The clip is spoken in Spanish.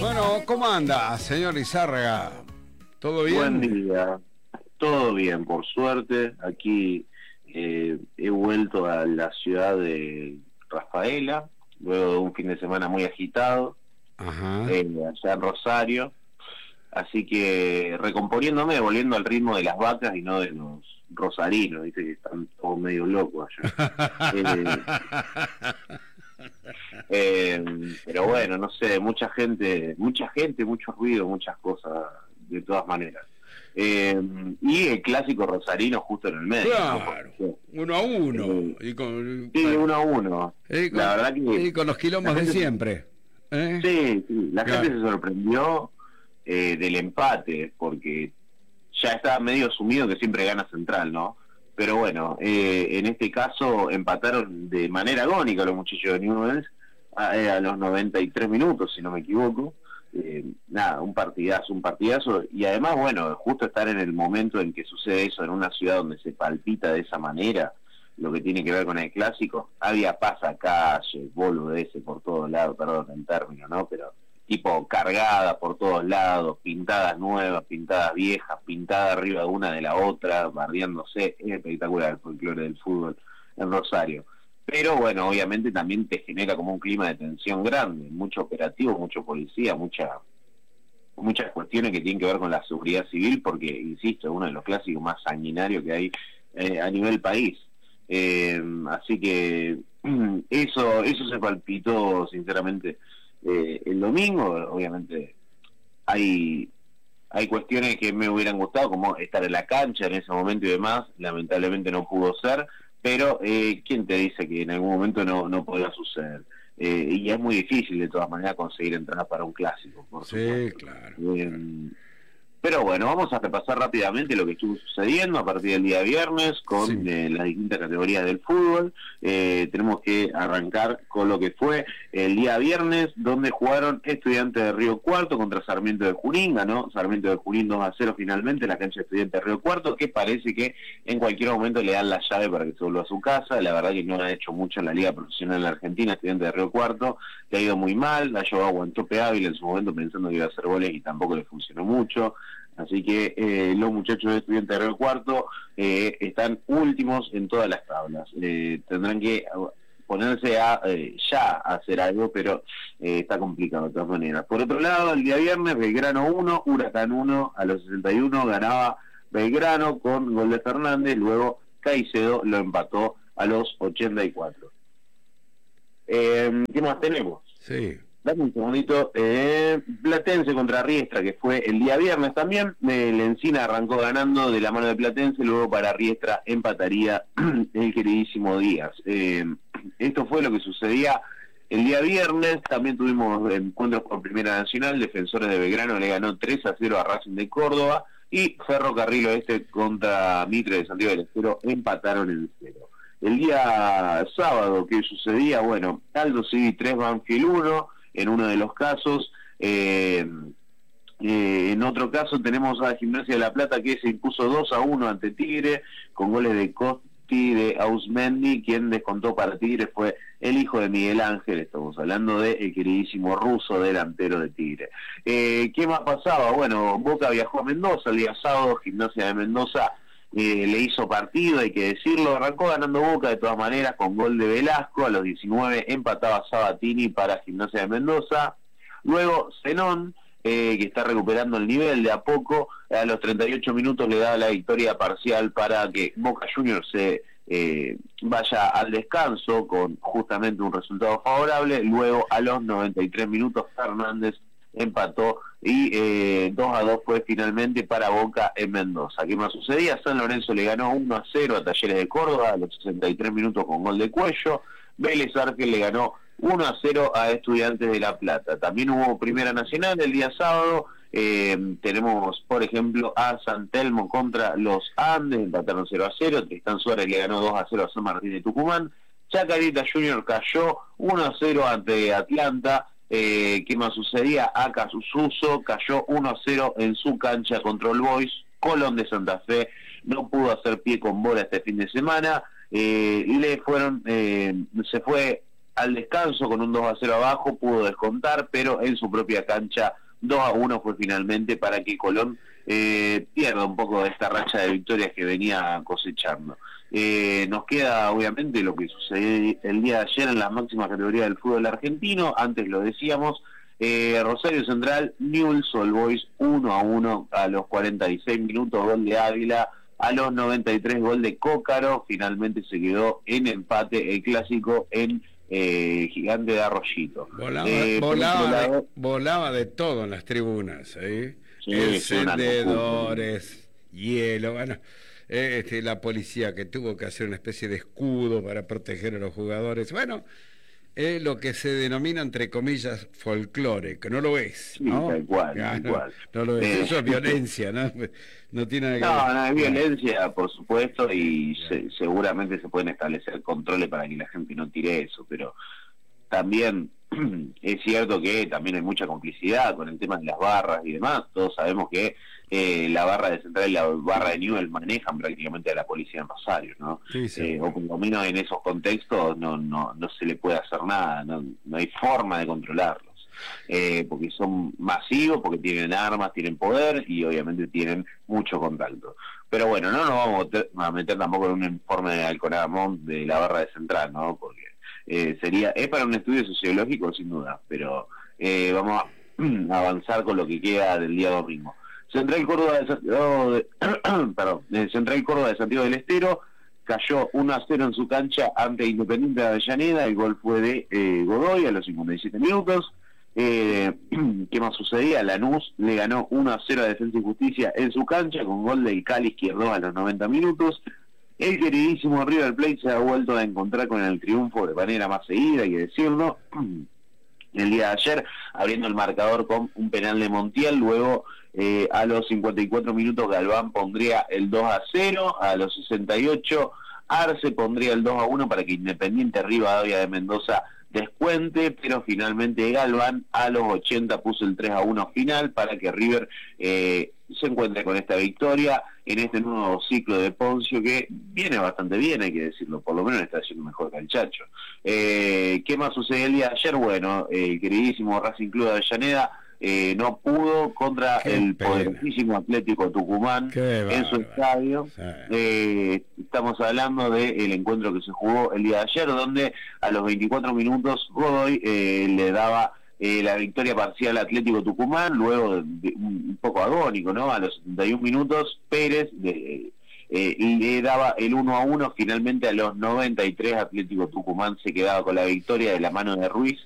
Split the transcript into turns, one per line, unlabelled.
Bueno, ¿cómo anda, señor Izárraga? ¿Todo bien?
Buen día. Todo bien, por suerte. Aquí he vuelto a la ciudad de Rafaela, luego de un fin de semana muy agitado,
Ajá.
allá en Rosario. Así que recomponiéndome, volviendo al ritmo de las vacas y no de los rosarinos, ¿viste? Que están todos medio locos allá. Pero bueno, no sé, mucha gente, mucho ruido, muchas cosas, de todas maneras. Y el clásico rosarino justo en el medio.
Claro,
¿no?
1-1.
Sí, 1-1. La verdad que
y con los quilombos de siempre.
Sí, la
Claro.
gente se sorprendió del empate, porque ya estaba medio asumido que siempre gana Central, ¿no? Pero bueno, en este caso empataron de manera agónica los muchachos de Newell's a los 93 minutos, si no me equivoco. Nada, un partidazo, y además, bueno, justo estar en el momento en que sucede eso, en una ciudad donde se palpita de esa manera, lo que tiene que ver con el clásico, había pasacalle, boludeces por todos lados, perdón el término, ¿no? Pero tipo cargada por todos lados, pintadas nuevas, pintadas viejas, pintadas arriba de una de la otra, bardeándose. Es espectacular el folclore del fútbol en Rosario. Pero bueno, obviamente también te genera como un clima de tensión grande, mucho operativo, mucho policía, muchas cuestiones que tienen que ver con la seguridad civil, porque, insisto, es uno de los clásicos más sanguinarios que hay a nivel país. Así que eso se palpitó, sinceramente, el domingo. Obviamente hay cuestiones que me hubieran gustado, como estar en la cancha en ese momento y demás. Lamentablemente no pudo ser, pero ¿quién te dice que en algún momento no podrá suceder? Y es muy difícil de todas maneras conseguir entradas para un clásico, por supuesto.
Claro.
Pero bueno, vamos a repasar rápidamente lo que estuvo sucediendo a partir del día viernes con las distintas categorías del fútbol. Tenemos que arrancar con lo que fue el día viernes, donde jugaron Estudiantes de Río Cuarto contra Sarmiento de Junín. Ganó Sarmiento de Junín 2-0 finalmente la cancha de Estudiantes de Río Cuarto, que parece que en cualquier momento le dan la llave para que se vuelva a su casa. La verdad que no ha hecho mucho en la Liga Profesional Argentina, Estudiantes de Río Cuarto, que ha ido muy mal. La llevó a Tope Ávila en su momento pensando que iba a hacer goles y tampoco le funcionó mucho. Así que los muchachos de Estudiantes de Río Cuarto están últimos en todas las tablas. Tendrán que ponerse ya a hacer algo, pero está complicado de todas maneras. Por otro lado, el día viernes, Belgrano 1, Huracán 1, a los 61 ganaba Belgrano con gol de Fernández, luego Caicedo lo empató a los 84. ¿Qué más tenemos?
Sí.
Dame un segundito. Platense contra Riestra, que fue el día viernes también. El Encina arrancó ganando de la mano de Platense, luego para Riestra empataría el queridísimo Díaz. Esto fue lo que sucedía el día viernes. También tuvimos encuentros por Primera Nacional. Defensores de Belgrano le ganó 3-0 a Racing de Córdoba, y Ferrocarril Oeste contra Mitre de Santiago del Estero empataron en 0. El día sábado, ¿qué sucedía? Bueno, Aldo Civi 3, Banfield 1, en uno de los casos. En otro caso tenemos a Gimnasia de La Plata, que se impuso 2-1 ante Tigre, con goles de Costi, de Ausmendi. Quien descontó para Tigre fue el hijo de Miguel Ángel. Estamos hablando de el queridísimo Russo, delantero de Tigre. ¿Qué más pasaba? Bueno, Boca viajó a Mendoza el día sábado. Gimnasia de Mendoza le hizo partido, hay que decirlo. Arrancó ganando Boca de todas maneras con gol de Velasco. A los 19 empataba Sabatini para Gimnasia de Mendoza. Luego Zenón, que está recuperando el nivel de a poco, a los 38 minutos le da la victoria parcial para que Boca Juniors se vaya al descanso con justamente un resultado favorable. Luego a los 93 minutos Fernández empató y 2-2 fue finalmente para Boca en Mendoza. ¿Qué más sucedía? San Lorenzo le ganó 1-0 a Talleres de Córdoba a los 63 minutos con gol de Cuello. Vélez Arfiel le ganó 1-0 a Estudiantes de La Plata. También hubo Primera Nacional el día sábado. Tenemos, por ejemplo, a San Telmo contra los Andes, empataron 0-0. Tristán Suárez le ganó 2-0 a San Martín de Tucumán. Chacarita Junior cayó 1-0 ante Atlanta. ¿Qué más sucedía? Acá Suso cayó 1-0 en su cancha contra All Boys. Colón de Santa Fe no pudo hacer pie con bola este fin de semana. Se fue al descanso con un 2-0 abajo pudo descontar, pero en su propia cancha 2-1 fue finalmente para que Colón pierda un poco de esta racha de victorias que venía cosechando. Nos queda obviamente lo que sucedió el día de ayer en las máximas categorías del fútbol argentino. Antes lo decíamos, Rosario Central, Newell's Old Boys 1-1 a los 46 minutos, gol de Ávila. A los 93, gol de Cócaro. Finalmente se quedó en empate el clásico en Gigante de Arroyito.
Volaba de todo en las tribunas,
Sí,
encendedores, hielo, bueno, la policía que tuvo que hacer una especie de escudo para proteger a los jugadores. Bueno, lo que se denomina, entre comillas, folclore, que no lo es, ¿no?
Sí, tal cual.
No lo es. Eso es violencia, ¿no? No tiene
nada que ver. No, es violencia, por supuesto, y seguramente se pueden establecer controles para que la gente no tire eso, pero también es cierto que también hay mucha complicidad con el tema de las barras y demás. Todos sabemos que la barra de Central y la barra de Newell manejan prácticamente a la policía en Rosario, ¿no?
Sí.
O por lo menos en esos contextos no se le puede hacer nada, no hay forma de controlarlos, porque son masivos, porque tienen armas, tienen poder y obviamente tienen mucho contacto. Pero bueno, no nos vamos a meter tampoco en un informe de Alconada Montt de la barra de Central, ¿no? Porque es para un estudio sociológico sin duda, pero vamos a avanzar con lo que queda del día domingo. Central Córdoba de Santiago del Estero cayó 1-0 en su cancha ante Independiente de Avellaneda. El gol fue de Godoy a los 57 minutos. ¿Qué más sucedía? Lanús le ganó 1-0 a Defensa y Justicia en su cancha con gol del Cali Izquierdo a los 90 minutos. El queridísimo River Plate se ha vuelto a encontrar con el triunfo de manera más seguida, hay que decirlo. El día de ayer, abriendo el marcador con un penal de Montiel, luego a los 54 minutos Galván pondría el 2-0, a los 68 Arce pondría el 2-1 para que Independiente Rivadavia de Mendoza descuente, pero finalmente Galván a los 80 puso el 3-1 final para que River se encuentre con esta victoria en este nuevo ciclo de Poncio que viene bastante bien, hay que decirlo, por lo menos está haciendo mejor que el Chacho. ¿Qué más sucedió el día de ayer? Bueno, el queridísimo Racing Club de Avellaneda no pudo contra el poderosísimo Atlético Tucumán en su estadio. Estamos hablando del encuentro que se jugó el día de ayer, donde a los 24 minutos Godoy le daba la victoria parcial al Atlético Tucumán, luego de un poco agónico, ¿no? A los 71 minutos Pérez le daba el 1-1, finalmente a los 93 Atlético Tucumán se quedaba con la victoria de la mano de Ruiz.